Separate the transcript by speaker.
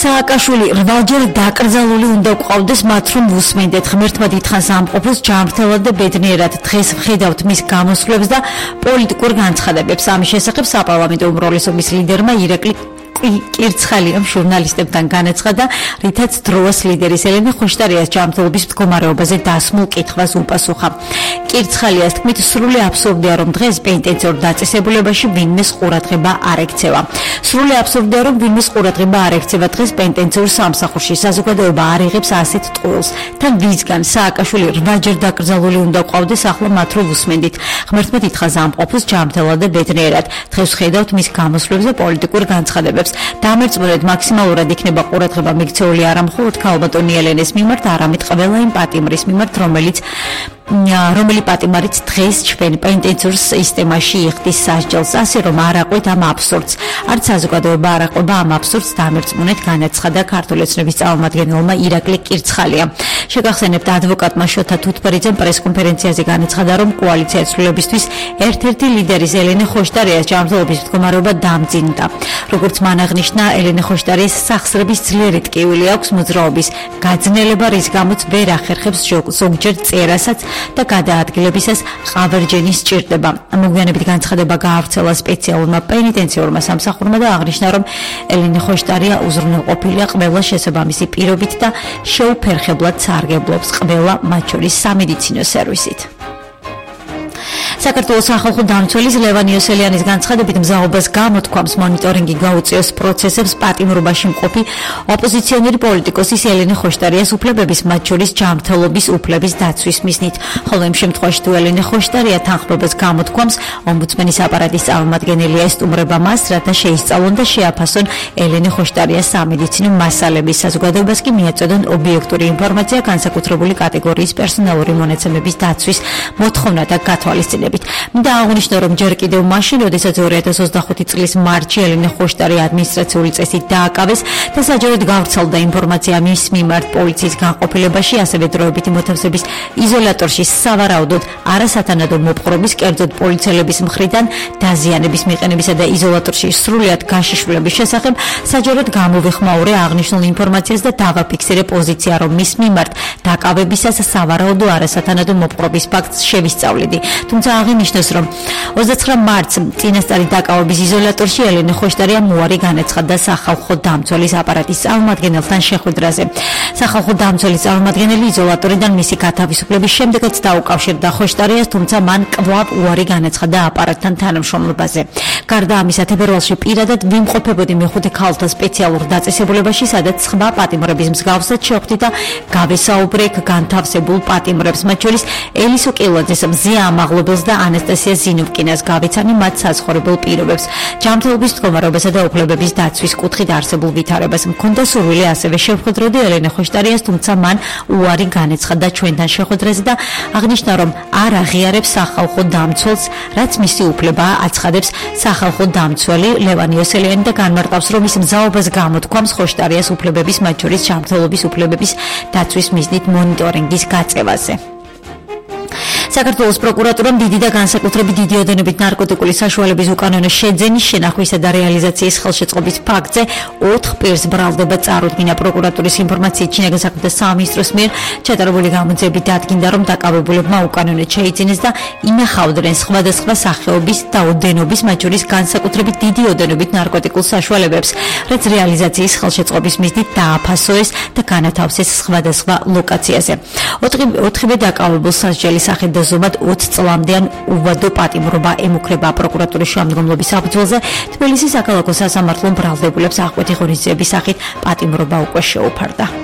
Speaker 1: სააკაშვილი 8-ჯერ დაკრძალული უნდა გვყავდეს მათ, რომ უსმენდეთ. ღმერთმა დიდხანს ამყოფოს ჯანმრთელად და ბედნიერად. დღეს ვხედავთ მის გამოსვლებს და პოლიტიკურ განცხადებებს. ამის შესახებ საპარლამენტო უმრავლესობის ლიდერმა ირაკლი კირცხალიამ ჟურნალისტებთან განაცხადა, რითაც დროას ლიდერის ელენე ხოშტარიას ჯანმრთელობის მდგომარეობაზე დასმულ კითხვას უპასუხა. კირცხალიას თქმით, სრული აბსურდია, რომ დღეს პენტენციურ დაწესებულებაში ვინმეს ყურადღება არ ექცევა. სრული აბსურდია, რომ ვინმეს ყურადღება არ ექცევა დღეს პენტენციურ სამსახურში. საზოგადოება არ იღებს ასეთ ტყუილს. თან ვისგან სააკაშვილი 8-ჯერ დაკრძალული უნდა გვყავდეს, ახლა მათ რო ვუსმენდით. ღმერთმა დიდხანს ამყოფოს ჯანმრთელად და ბედნიერად. დღეს ვხედავთ მის გამოსვლებს და პოლიტიკურ განცხადებებს. დამერწმუნეთ, მაქსიმალურად იქნება ყურადღება მიქცეული არა მხოლოდ ქალბატონი ელენეს მიმართ, არამედ ყველა იმ პატიმრის მიმართ, რომელი პატიმარიც დღეს ჩვენ პენტენციურ სისტემაში იხდის სასჯელს, ასე რომ არ აყვეთ ამ აბსურდს. არც საზოგადოება არ აყვება ამ აბსურდს, დამერწმუნეთ, განაცხადა ქართული ოცნების წარმომადგენელმა ირაკლი კირცხალიამ. შეგახსენებთ, ადვოკატმა შოთა თუთბერიძემ პრესკონფერენციაზე განაცხადა, რომ კოალიცია ცვლილებისთვის ერთ-ერთი ლიდერის ელენე ხოშტარიას ჯანმრთელობის მდგომარეობა დამძიმდა. როგორც მან აღნიშნა, ელენე ხოშტარიას სახსრების ძლიერი ტკივილი აქვს მოძრაობის გაძნელება, რის გამოც ვერ ახერხებს ზოგჯერ წერასაც და გადაადგილებისას ყავერჯენი სჭირდება. მოგვიანებით განცხადება გაავრცელა სპეციალურმა პენიტენციურმა სამსახურმა და აღნიშნა, რომ ელენე ხოშტარია უზრუნველყოფილია ყველა შესაბამისი პირობით და შეუფერხებლად სარგებლობს ყველა, მათ შორის სამედიცინო სერვისით. საქართველოს სახალხო დამცველის ლევან იოსელიანის განცხადებით, მზაობას გამოთქვამს მონიტორინგი გაუწიოს პროცესებს პატიმრობაში მყოფი ოპოზიციონერი პოლიტიკოსის ელენე ხოშტარიას უფლებების, მათ შორის ჯანმრთელობის უფლების დაცვის მიზნით. ხოლო იმ შემთხვევაში, თუ ელენე ხოშტარია თანხმობას გამოთქვამს, ომბუდსმენის აპარატის წარმომადგენელია ესტუმრება მას, რათა შეისწავლონ და შეაფასონ ელენე ხოშტარიას სამედიცინო მასალების. საზოგადოებას კი მიაწოდონ ობიექტური ინფორმაცია განსაკუთრებული კატეგორიის პერსონალური მონაცემების დაცვის მოთხოვნა და გათვალისწინებით. მინდა აღნიშნო, რომ ჯერ კიდევ მაშინ, როდესაც 2025 წლის მარტში ელენე ხოშტარია ადმინისტრაციული წესით დააკავეს და საჯაროდ გავრცელდა ინფორმაცია მის მიმართ პოლიციის განყოფილებაში, ასევე დროებითი მოთავსების იზოლატორში სავარაუდოდ არასათანადო მოპყრობის, კერძოდ პოლიციელების მხრიდან დაზიანების მიყენებისა და იზოლატორში სრულად გაშიშვლების შესახებ საჯაროდ გამოვიხმაურე აღნიშნულ ინფორმაციას და დავაფიქსირე პოზიცია, რომ მის მიმართ დაკავებისას სავარაუდო არასათანადო მოპყრობის ფაქტს შევისწავლიდი. თუმცა აღინიშნოს, რომ 29 მარტს წინასწარი დაკავების იზოლატორში ელენე ხოშტარიამ უარი განაცხადა სახალხო დამცველის აპარატის წარმომადგენელთან შეხვედრაზე. სახალხო დამცველის წარმომადგენელი იზოლატორიდან მისი გათავისუფლების შემდეგაც დაუკავშირდა ხოშტარიას, თუმცა მან კვლავ უარი განაცხადა აპარატთან თანამშრომლობაზე. გარდა ამისა, თებერვალში პირადად ვიმყოფებოდი მეხუთე ქალთა სპეციალურ დაწესებულებაში, სადაც სხვა პატიმრების მსგავსად შევხვდი და გავესაუბრე განთავსებულ პატიმრებს, მათ შორის ელისო კილაძეს, მზია ამაღლობელს და ანასტასია ზინოვკინას გავეცანი მათ საცხოვრებელ პირობებს, ჯანმრთელობის მდგომარეობასა და უფლებების დაცვის კუთხით არსებულ ვითარებას. მქონდა სურვილი ასევე შევხვედროდი ელენე ხოშტარიას, თუმცა მან უარი განაცხადა ჩვენთან შეხვედრაზე და აღნიშნა, რომ არ აღიარებს სახალხო დამცველს, რაც მისი უფლებაა, აცხადებს სახალხო დამცველი ლევან იოსელიანი და განმარტავს, რომ ის მზაობას გამოთქვამს ხოშტარიას უფლებების, მათ შორის ჯანმრთელობის უფლებების დაცვის მიზნით მონიტორინგის გაწევაზე. საქართველოს პროკურატურამ დიდი და განსაკუთრებით დიდი ოდენობით ნარკოტიკული საშუალების უკანონო შეძენის, შენახვისა და რეალიზაციის ხელშეწყობის ფაქტზე 4 პირს ბრალდება წარუდგინა. პროკურატურის ინფორმაციით, შინაგან საქმეთა სამინისტროს მიერ ჩატარებული გამოძიებით დადგინდა, რომ დაკავებულებმა უკანონოდ შეიძინეს და ინახავდნენ სხვადასხვა სახეობის და ოდენობის, მათ შორის განსაკუთრებით დიდი ოდენობით ნარკოტიკულ საშუალებებს, რაც რეალიზაციის ხელშეწყობის მიზნით დააფასოეს და განათავსეს სხვადასხვა ლოკაციაზე. 4 დაკავებულს სასჯელის სახით და ზომად 20 წლამდეან უვადო პატიმრობა ემუქრება. პროკურატურის შემდგომლობის საფუძველზე თბილისის საქალაქო სასამართლომ ბრალდებულებს აღკვეთი ღონისძიების სახით პატიმრობა უკვე შეუფარდა.